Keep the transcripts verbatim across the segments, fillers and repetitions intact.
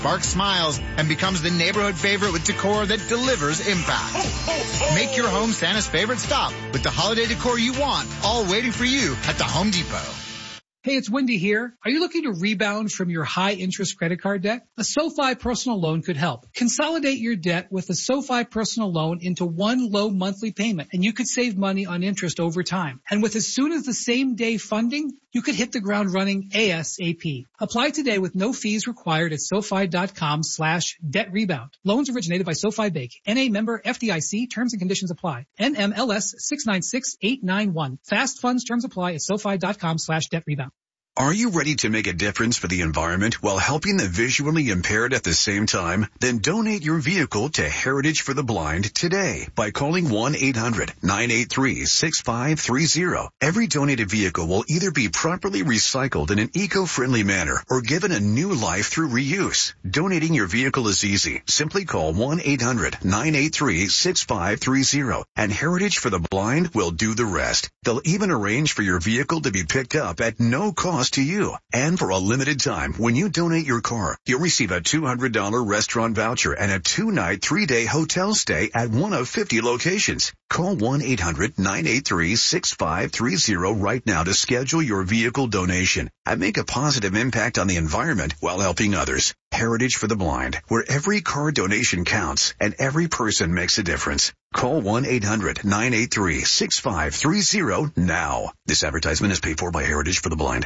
sparks smiles, and becomes the neighborhood favorite with decor that delivers impact. Make your home Santa's favorite stop with the holiday decor you want, all waiting for you at the Home Depot. Hey, it's Wendy here. Are you looking to rebound from your high-interest credit card debt? A SoFi personal loan could help. Consolidate your debt with a SoFi personal loan into one low monthly payment, and you could save money on interest over time. And with as soon as the same day funding, you could hit the ground running ASAP. Apply today with no fees required at SoFi.com slash debt rebound. Loans originated by SoFi Bank. N A member F D I C. Terms and conditions apply. N M L S six nine six eight nine one. Fast funds terms apply at SoFi.com slash debt rebound. Are you ready to make a difference for the environment while helping the visually impaired at the same time? Then donate your vehicle to Heritage for the Blind today by calling one eight hundred nine eight three six five three zero. Every donated vehicle will either be properly recycled in an eco-friendly manner or given a new life through reuse. Donating your vehicle is easy. Simply call one eight hundred nine eight three six five three zero and Heritage for the Blind will do the rest. They'll even arrange for your vehicle to be picked up at no cost to you. And for a limited time, when you donate your car, you'll receive a two hundred dollars restaurant voucher and a two-night, three-day hotel stay at one of fifty locations. Call one eight hundred nine eight three six five three zero right now to schedule your vehicle donation and make a positive impact on the environment while helping others. Heritage for the Blind, where every car donation counts and every person makes a difference. Call one eight hundred nine eight three six five three zero now. This advertisement is paid for by Heritage for the Blind.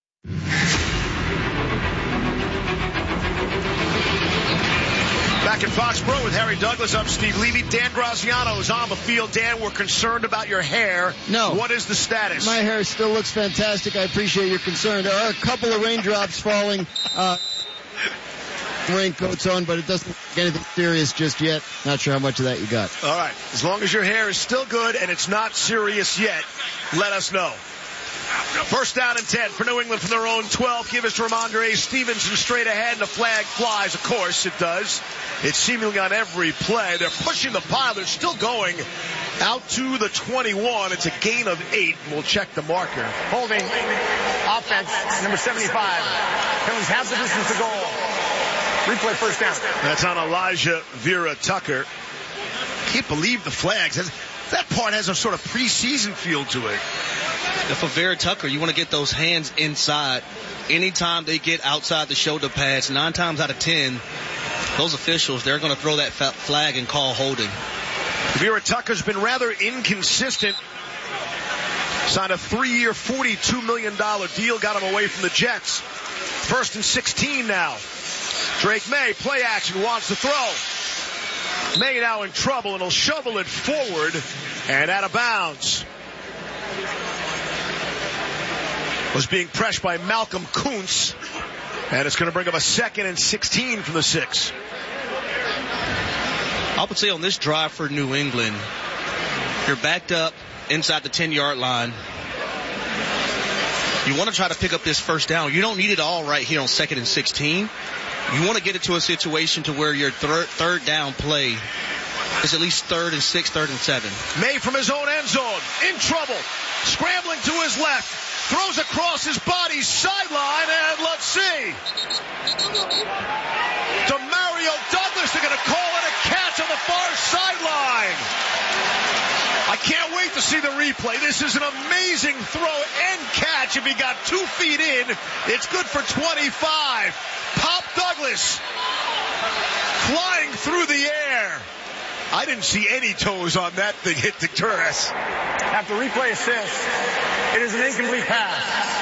Back in Foxborough with Harry Douglas. I'm Steve Levy. Dan Graziano is on the field. Dan, we're concerned about your hair. No. What is the status? My hair still looks fantastic. I appreciate your concern. There are a couple of raindrops falling. Uh, raincoats on, but it doesn't look anything serious just yet. Not sure how much of that you got. All right. As long as your hair is still good and it's not serious yet, let us know. First down and ten for New England from their own twelve. Give us to Ramondre Stevenson straight ahead, and the flag flies. Of course it does. It's seemingly on every play. They're pushing the pile. They're still going out to the twenty-one. It's a gain of eight. We'll check the marker. Holding offense, number seventy-five. Comes half the distance to goal. Replay first down. That's on Elijah Vera Tucker. Can't believe the flags. That part has a sort of preseason feel to it. For Vera Tucker, you want to get those hands inside. Anytime they get outside the shoulder pads, nine times out of ten, those officials, they're going to throw that flag and call holding. Vera Tucker's been rather inconsistent. Signed a three-year, forty-two million dollars deal, got him away from the Jets. First and sixteen now. Drake May, play action, wants to throw. May now in trouble, and he'll shovel it forward and out of bounds. Was being pressed by Malcolm Kuntz, and it's going to bring up a second and sixteen from the six. I would say on this drive for New England, you're backed up inside the ten-yard line. You want to try to pick up this first down. You don't need it all right here on second and sixteen. You want to get it to a situation to where your third, third down play is at least third and six, third and seven. May from his own end zone, in trouble, scrambling to his left, throws across his body, sideline, and let's see. Demario Douglas, they're going to call it a catch on the far sideline. I can't wait to see the replay. This is an amazing throw and catch. If he got two feet in, it's good for twenty-five. Pop Douglas flying through the air. I didn't see any toes on that thing hit the turf. After replay assist, it is an incomplete pass.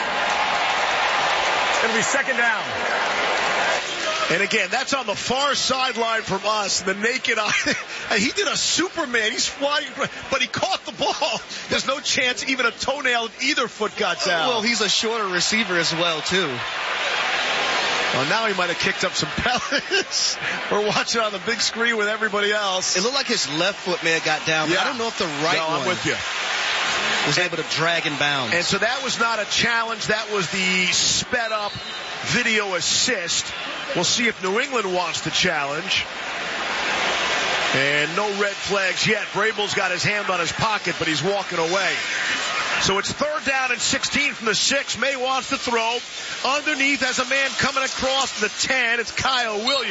It'll be second down. And again, that's on the far sideline from us. The naked eye. He did a Superman. He's flying, but he caught the ball. There's no chance even a toenail of either foot got down. Well, he's a shorter receiver as well, too. Well, now he might have kicked up some pellets. We're watching on the big screen with everybody else. It looked like his left foot may have got down, but yeah. I don't know if the right no, one I'm with you. was and, able to drag and bounce. And so that was not a challenge. That was the sped up video assist. We'll see if New England wants to challenge. And no red flags yet. Vrabel's got his hand on his pocket, but he's walking away. So it's third down and sixteen from the six. May wants to throw. Underneath has a man coming across the ten. It's Kyle Williams.